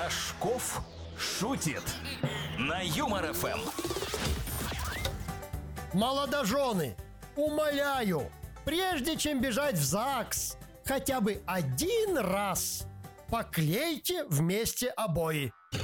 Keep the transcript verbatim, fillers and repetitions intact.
Рожков шутит на Юмор эф эм. Молодожены, умоляю, прежде чем бежать в ЗАГС, хотя бы один раз поклейте вместе обои.